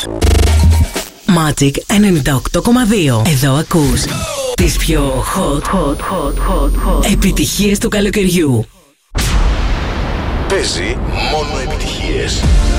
Magic 98,2. Εδώ ακούς τις πιο hot επιτυχίες του καλοκαιριού. Παίζει μόνο επιτυχίες.